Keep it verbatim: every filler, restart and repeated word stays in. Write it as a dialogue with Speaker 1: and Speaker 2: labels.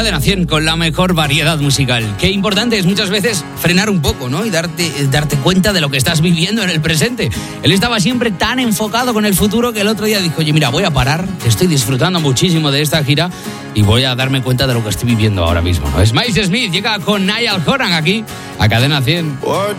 Speaker 1: Cadena cien con la mejor variedad musical. Qué importante es muchas veces frenar un poco, ¿no? Y darte, darte cuenta de lo que estás viviendo en el presente. Él estaba siempre tan enfocado con el futuro que el otro día dijo, oye, mira, voy a parar, estoy disfrutando muchísimo de esta gira y voy a darme cuenta de lo que estoy viviendo ahora mismo, ¿no? Miles Smith llega con Niall Horan aquí a Cadena cien.